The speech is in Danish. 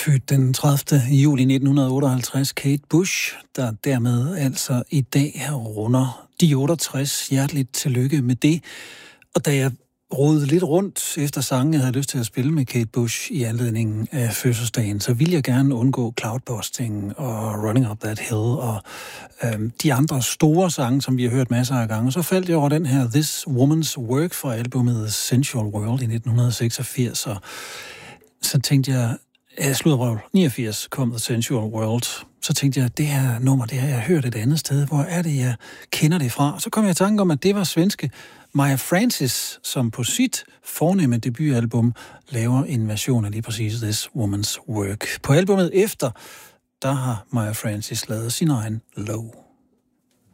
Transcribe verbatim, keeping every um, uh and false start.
Født den tredivte juli nitten otteoghalvtreds, Kate Bush, der dermed altså i dag runder de otteogtres. Hjerteligt tillykke med det. Og da jeg rodede lidt rundt efter sangen, jeg havde lyst til at spille med Kate Bush i anledningen af fødselsdagen, så ville jeg gerne undgå Cloudbusting og Running Up That Hill og øhm, de andre store sange, som vi har hørt masser af gange. Så faldt jeg over den her This Woman's Work fra albumet Sensual World i nitten seksogfirs, og så tænkte jeg, jeg sludder niogfirs kom The Sensual World. Så tænkte jeg, det her nummer, det har jeg hørt et andet sted. Hvor er det, jeg kender det fra? Og så kom jeg i tanke om, at det var svenske Maya Francis, som på sit fornemme debutalbum laver en version af lige præcis This Woman's Work. På albumet efter, der har Maya Francis lavet sin egen Low.